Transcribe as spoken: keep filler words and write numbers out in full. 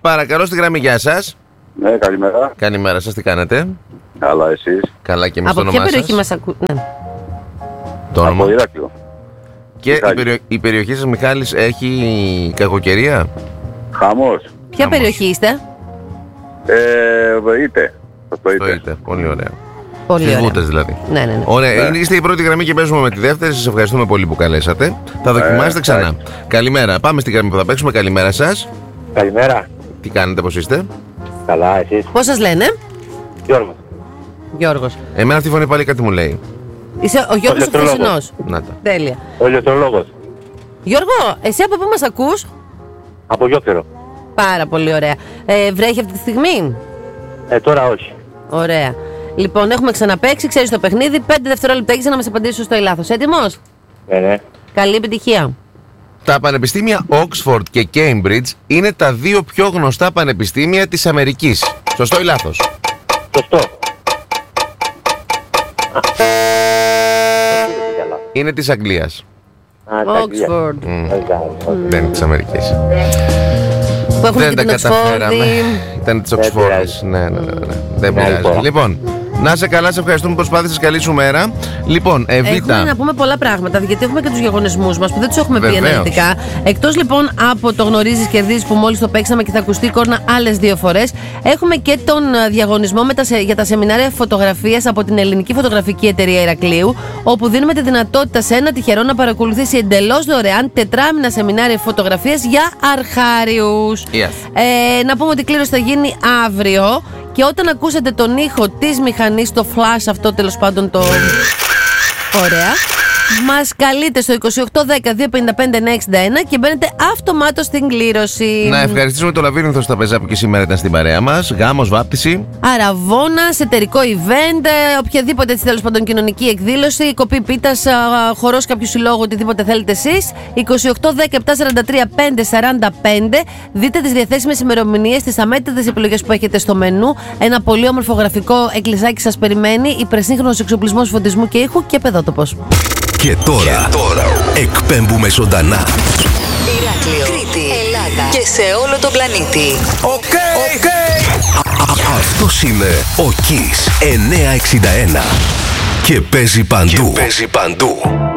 Παρακαλώ στη γραμμή, γεια σας. Ναι, καλημέρα. Καλημέρα σας, τι κάνετε? Καλά, εσείς? Καλά και εμείς. Από το ποια όνομά περιοχή σας? μας ακούτε? Ναι. Το όνομα. Από Ηράκλειο. Και η, περιο... η περιοχή σας, Μιχάλης, έχει κακοκαιρία? Χαμός. Ποια Χαμός. περιοχή είστε? Ε, είτε. Το είτε. Πολύ ωραία. Πολύ Στις ωραία. Βούτες δηλαδή. Ναι, ναι, ναι. Ωραία, Ναι. είστε η πρώτη γραμμή και παίζουμε με τη δεύτερη. Σας ευχαριστούμε πολύ που καλέσατε. Θα δοκιμάσετε Ε, ξανά. εντάξει. Καλημέρα. Πάμε στη γραμμή που θα παίξουμε. Καλημέρα σας. Καλημέρα. Τι κάνετε, πώς είστε? Καλά, εσείς? Πώς σας λένε? Γιώργος. Γιώργος. Εμένα αυτή η φωνή πάλι κάτι μου λέει. Είσαι ο Γιώργος ο ηλεκτρολόγος. χθεσινός. Να τα. Τέλεια. Ο ηλεκτρολόγος. Γιώργο, εσύ από πού μας ακούς? Από Γιώκερο. Πάρα πολύ ωραία. Ε, βρέχει αυτή τη στιγμή? Ε, τώρα όχι. Ωραία. Λοιπόν, έχουμε ξαναπαίξει, ξέρεις το παιχνίδι. Πέντε δευτερόλεπτα έχεις να μας απαντήσεις σωστό ή λάθος. Έτοιμος? Ναι, ναι. Καλή επιτυχία. Τα πανεπιστήμια Oxford και Cambridge είναι τα δύο πιο γνωστά πανεπιστήμια της Αμερικής. Σωστό ή λάθος? Σωστό. Είναι της Αγγλίας. Oxford. Δεν είναι της Αμερικής. Που έχουμε Δεν και τα την καταφέραμε. Oxford. Ήταν της Δεν Oxford. πειράζει. Ναι, ναι, ναι, ναι. Δεν Ναι, πειράζει. λοιπόν. Λοιπόν, να σε καλά, σε ευχαριστούμε που προσπάθησες. Καλή σου μέρα. Λοιπόν, Έχουμε Εβίτα. να πούμε πολλά πράγματα, γιατί έχουμε και τους διαγωνισμούς μας που δεν τους έχουμε πει Βεβαίως. αναλυτικά. Εκτός λοιπόν από το γνωρίζεις κερδίζεις που μόλις το παίξαμε και θα ακουστεί η κόρνα άλλες δύο φορές, έχουμε και τον ε, διαγωνισμό με τα, σε- για τα σεμινάρια φωτογραφίας από την Ελληνική Φωτογραφική Εταιρεία Ηρακλείου, όπου δίνουμε τη δυνατότητα σε ένα τυχερό να παρακολουθήσει εντελώς δωρεάν τετράμινα σεμινάρια φωτογραφίας για αρχάριους. Yes. Ε, να πούμε ότι η κλήρωση θα γίνει αύριο και όταν ακούσετε τον ήχο της μηχανής, το flash αυτό τέλος πάντων το... Ωραία. Μας καλείτε στο είκοσι οκτώ δέκα δύο πενήντα πέντε εννιακόσια εξήντα ένα και μπαίνετε αυτομάτως στην κλήρωση. Να ευχαριστήσουμε το Λαβύρινθο στα πεζά που και σήμερα ήταν στην παρέα μας. Γάμος, βάπτιση. Αραβώνας, εταιρικό event, ε, οποιαδήποτε έτσι τέλος πάντων κοινωνική εκδήλωση, κοπή πίτας, α, χορός κάποιου συλλόγου, οτιδήποτε θέλετε εσείς. είκοσι οκτώ δέκα επτά σαράντα τρία πέντε σαράντα πέντε. Δείτε τις διαθέσιμες ημερομηνίες, τις αμέτρητες επιλογές που έχετε στο μενού. Ένα πολύ όμορφο γραφικό εκκλησάκι σας περιμένει. Υπερσύγχρονος εξοπλισμός φωτισμού και ήχου και παιδότοπος. Και τώρα, και τώρα εκπέμπουμε ζωντανά. Ηράκλειο, Κρήτη, Ελλάδα και σε όλο τον πλανήτη. Οκ, οκ. Αυτός είναι ο Kiss εννιακόσια εξήντα ένα και παίζει παντού. Και παίζει παντού.